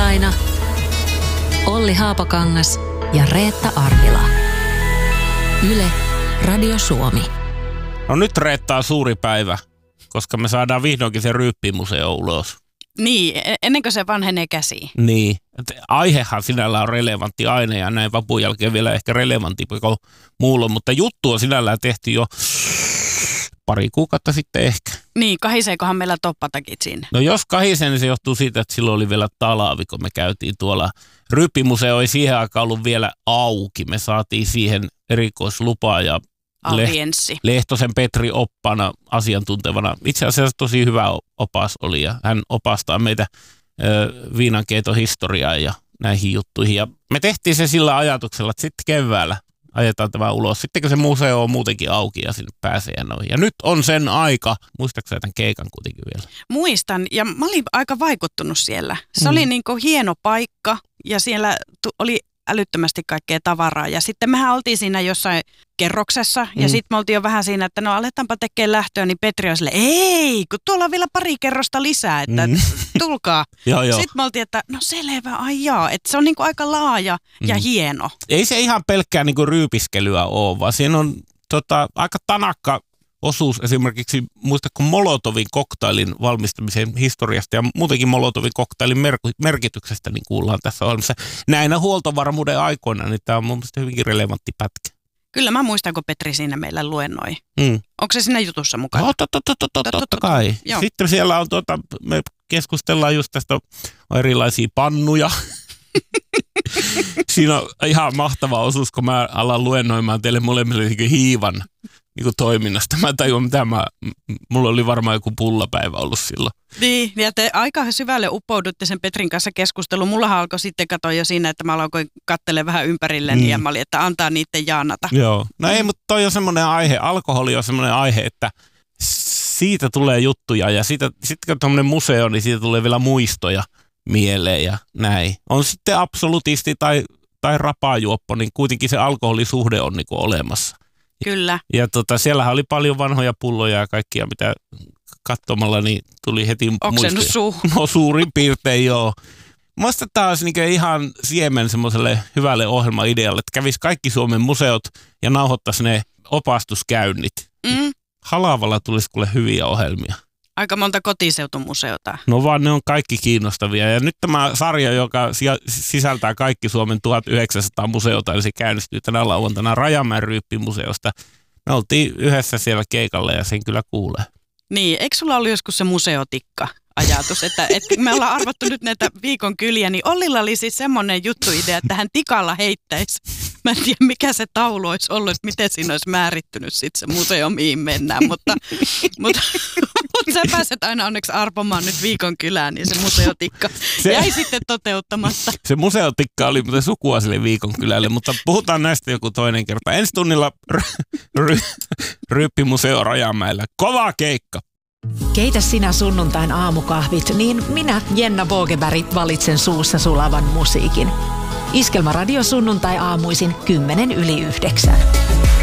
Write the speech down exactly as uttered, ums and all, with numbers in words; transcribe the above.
Sunnuntaina Olli Haapakangas ja Reetta Arvila. Yle, Radio Suomi. No nyt Reettaa suuri päivä, koska me saadaan vihdoinkin se Ryyppimuseo ulos. Niin, ennen kuin se vanhenee käsiin. Niin, aihehan sinällä on relevantti aine ja näin vapun jälkeen vielä ehkä relevantti kuin muulla, mutta juttu on sinällään tehty jo pari kuukautta sitten ehkä. Niin, kahiseekohan meillä toppatakit sinne? No jos kahisee, niin se johtuu siitä, että silloin oli vielä talvi, kun me käytiin tuolla. Ryyppimuseo ei siihen aikaan ollut vielä auki. Me saatiin siihen erikoislupaa ja Audienssi. Lehtosen Petri oppana asiantuntevana. Itse asiassa tosi hyvä opas oli ja hän opastaa meitä ö, viinankeiton-historiaan ja näihin juttuihin. Ja me tehtiin se sillä ajatuksella, että sitten keväällä ajetaan tämä ulos. Sitten kun se museo on muutenkin auki ja sinne pääsee ja noin. Ja nyt on sen aika. Muistatko tämän keikan kuitenkin vielä? Muistan ja mä olin aika vaikuttunut siellä. Se mm. oli niin kuin hieno paikka ja siellä tu- oli älyttömästi kaikkea tavaraa. Ja sitten mehän oltiin siinä jossain kerroksessa ja mm. sitten me oltiin jo vähän siinä, että no aletaanpa tekemään lähtöä, niin Petri on silleen, ei, kun tuolla on vielä pari kerrosta lisää, että mm. tulkaa. joo, joo. Sitten me oltiin, että no selvä, ai jaa, että se on niinku aika laaja mm. ja hieno. Ei se ihan pelkkää niinku ryypiskelyä ole, vaan siinä on tota, aika tanakka osuus esimerkiksi, muistatko Molotovin koktailin valmistamisen historiasta ja muutenkin Molotovin koktailin mer- merkityksestä, niin kuullaan tässä ohjelmassa. Näinä huoltovarmuuden aikoina, niin tämä on mun mielestä hyvinkin relevantti pätkä. Kyllä mä muistan, kun Petri siinä meillä luennoi. Mm. Onko se siinä jutussa mukana? No, totta, totta, totta, totta kai. Sitten siellä on, tuota, me keskustellaan just tästä erilaisia pannuja. Siinä on ihan mahtava osuus, kun mä alan luennoimaan teille molemmille hiivan niin kuin toiminnasta. Mä tajuan, mitä mä, mulla oli varmaan joku pullapäivä ollut silloin. Niin, ja te aika syvälle uppoudutte sen Petrin kanssa keskusteluun. Mullahan alkoi sitten katsoa jo siinä, että mä aloin katselemaan vähän ympärille, mm. ja mä olin, että antaa niiden jaanata. Joo, no ei, mutta toi on semmoinen aihe, alkoholi on semmoinen aihe, että siitä tulee juttuja, ja sitten kun tommoinen museo, niin siitä tulee vielä muistoja mieleen ja näin. On sitten absolutisti tai, tai rapajuoppo, niin kuitenkin se alkoholisuhde on niin kuin olemassa. Kyllä. Ja tota, siellähän oli paljon vanhoja pulloja ja kaikkia, mitä katsomalla niin tuli heti oksennut suu. No suurin piirtein joo. Musta taas niin ihan siemen semmoiselle hyvälle ohjelmaidealle, että kävisi kaikki Suomen museot ja nauhoittaisi ne opastuskäynnit. Mm. Halavalla tulisi kuule hyviä ohjelmia. Aika monta kotiseutumuseota. No vaan ne on kaikki kiinnostavia. Ja nyt tämä sarja, joka sisältää kaikki Suomen tuhatyhdeksänsataa museota, niin se käynnistyy tänä lauantaina Rajamäen Ryyppimuseosta. Me oltiin yhdessä siellä keikalla ja sen kyllä kuulee. Niin, eikö sulla ollut joskus se museotikka ajatus, että, että me ollaan arvattu nyt näitä viikon kyliä, niin Ollilla oli siis semmoinen juttuidea, että hän tikalla heittäisi. Mä en tiedä, mikä se taulu olisi ollut, että miten siinä olisi määrittynyt sitten se museo, mihin mennään, mutta, mutta, mutta sä pääset aina onneksi arpomaan nyt viikon kylään, niin se museotikka se, jäi sitten toteuttamatta. Se museotikka oli muuten sukua sille viikon kylälle, mutta puhutaan näistä joku toinen kerta. Ensi tunnilla ry- ry- Ryyppimuseo Rajamäellä. Kova keikka! Keitä sinä sunnuntain aamukahvit, niin minä, Jenna Bogeberg, valitsen suussa sulavan musiikin. Iskelmä Radio sunnuntai aamuisin kymmenen yli yhdeksän.